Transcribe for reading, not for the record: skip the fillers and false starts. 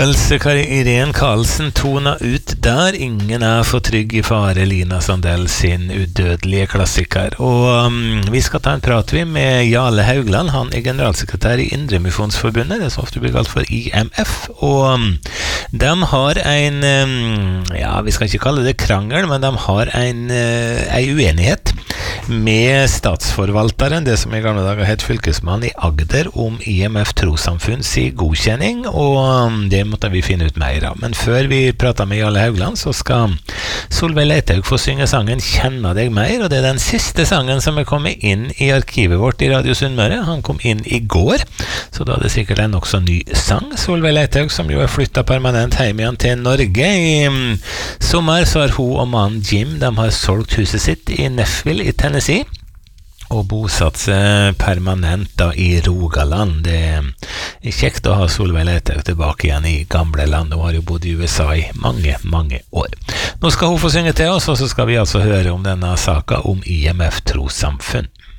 Else Irene Karlsen tona ut der ingen for trygg I fare, Lina Sandell sin udødelige klassiker. Og vi skal ta en prat med Jarle Haugland, han generalsekretær I Indremisjonsforbundet, det som ofte blir kalt for IMF, og de har en, ja, vi skal ikke kalle det krangel, men de har en uenighet med statsforvalteren, det som I gamle dager het fylkesmann I Agder, om IMF Trossamfunns godkjenning, og det måtte vi finne ut mer av. Men før vi prater med Jarle Haugland, så skal Solveig Leithaug få synge sangen «Kjenna deg mer», og det den siste sangen som kommet inn I arkivet vårt I Radio Sunnmøre. Han kom inn I går, så da det sikkert en også ny sang. Solveig Leithaug, som jo flyttet permanent hjem igjen til Norge. I sommer så har hun og mannen Jim, de har solgt huset sitt I Nashville I Tennessee, og bosatt seg permanent da I Rogaland. Det kjekt å ha Solveig Leithaug tilbake igjen I gamle land. Hun har jo bodd I USA I mange, mange år. Nå skal hun få synge til oss, og så skal vi altså høre om denne saka om IMF Trossamfunn.